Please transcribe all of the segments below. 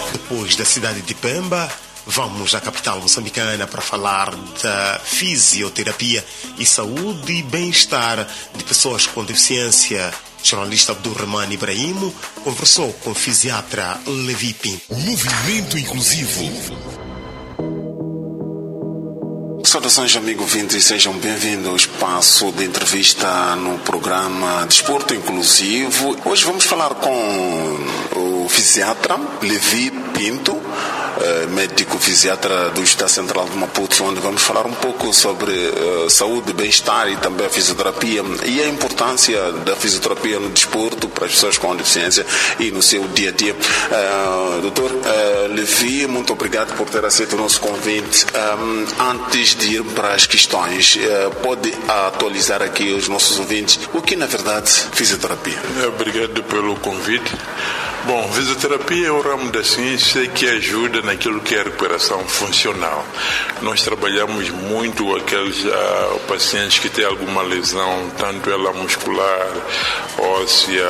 Depois da cidade de Pemba, vamos à capital moçambicana para falar da fisioterapia e saúde e bem-estar de pessoas com deficiência. O jornalista Abdulrahman Ibrahimo conversou com o fisiatra Levi Pinto. Movimento Inclusivo. Saudações, amigo ouvintes, sejam bem-vindos ao espaço de entrevista no programa Desporto Inclusivo. Hoje vamos falar com o fisiatra Levi Pinto, médico fisiatra do Estado Central de Maputo, onde vamos falar um pouco sobre saúde, bem-estar e também a fisioterapia e a importância da fisioterapia no desporto para as pessoas com deficiência e no seu dia a dia. Doutor Levi, muito obrigado por ter aceito o nosso convite. Antes de ir para as questões, pode atualizar aqui os nossos ouvintes o que na verdade fisioterapia? Obrigado pelo convite. Bom, fisioterapia é um ramo da ciência que ajuda naquilo que é a recuperação funcional. Nós trabalhamos muito aqueles pacientes que têm alguma lesão, tanto ela muscular, óssea,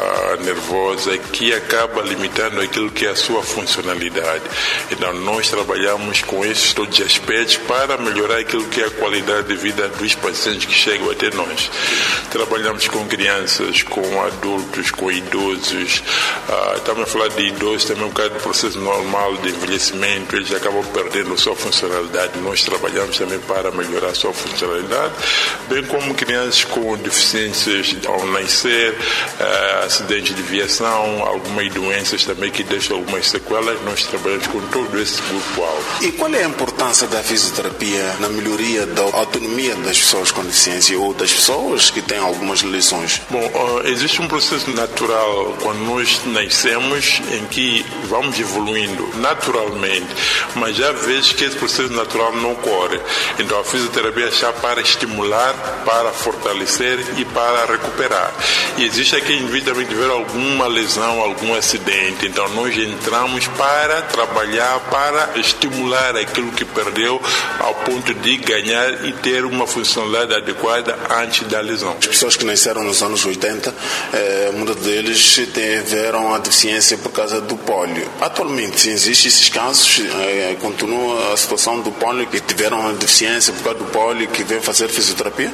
nervosa, que acaba limitando aquilo que é a sua funcionalidade. Então, nós trabalhamos com esses todos os aspectos para melhorar aquilo que é a qualidade de vida dos pacientes que chegam até nós. Trabalhamos com crianças, com adultos, com idosos. Estamos a falar de idosos, também um bocado do processo normal de envelhecimento, eles acabam perdendo a sua funcionalidade. Nós trabalhamos também para melhorar a sua funcionalidade, bem como crianças com deficiências ao nascer, acidentes de viação, algumas doenças também que deixam algumas sequelas. Nós trabalhamos com todo esse grupo-alvo. E qual é a importância da fisioterapia na melhoria da autonomia das pessoas com deficiência ou das pessoas que têm algumas lesões? Bom, existe um processo natural quando nós nascemos em que vamos evoluindo naturalmente, mas já vezes que esse processo natural não ocorre. Então a fisioterapia está para estimular, para fortalecer e para recuperar. E existe aquele indivíduo também que tiver alguma lesão, algum acidente. Então nós entramos para trabalhar, para estimular aquilo que perdeu ao ponto de ganhar e ter uma funcionalidade adequada antes da lesão. As pessoas que nasceram nos anos 80, muitos deles tiveram a deficiência por causa do pólio. Atualmente existem esses casos, continua a situação do pólio, que tiveram a deficiência por causa do pólio, que vem fazer fisioterapia?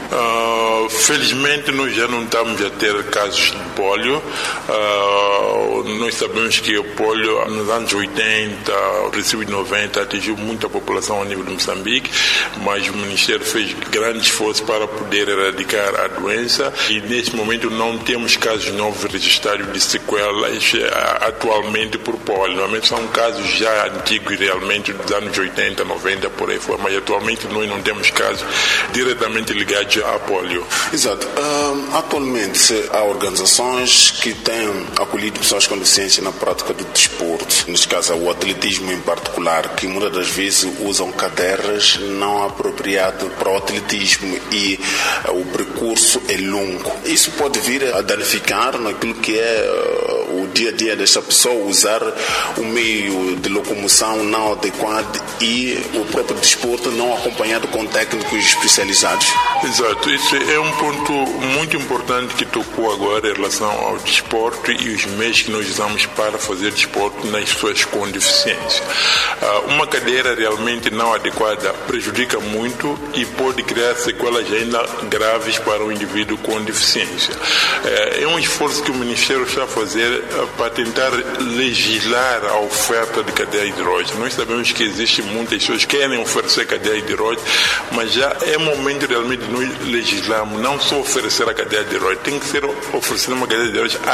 Felizmente nós já não estamos a ter casos de pólio. Nós sabemos que o pólio nos anos 80, princípio de 90, atingiu muita população a nível de Moçambique, mas o Ministério fez grande esforço para poder erradicar a doença e neste momento não temos casos novos registrados de sequelas atualmente por pólio. Normalmente são casos já antigos realmente dos anos 80, 90, por aí fora, mas atualmente nós não temos casos diretamente ligados a pólio. Exato. Atualmente há organizações que têm acolhido pessoas com deficiência na prática do desporto, neste caso o atletismo em particular, que muitas das vezes usam cadeiras não apropriadas para o atletismo e o percurso é longo. Isso pode vir a danificar naquilo que é o dia a dia desta pessoa, usar o meio de locomoção não adequado e o próprio desporto não acompanhado com técnicos especializados. Exato, isso é um ponto muito importante que tocou agora em relação ao desporto e os meios que nós usamos para fazer desporto nas pessoas com deficiência. Uma cadeira realmente não adequada prejudica muito e pode criar sequelas ainda graves para o indivíduo com deficiência. É um esforço que o Ministério está a fazer para tentar legislar a oferta de cadeira de hidrogênio. Nós sabemos que existem muitas pessoas que querem oferecer cadeira de hidrogênio, mas já é momento realmente de nós legislarmos, não só oferecer a cadeira de hidrogênio, tem que ser oferecida uma cadeira de hidrogênio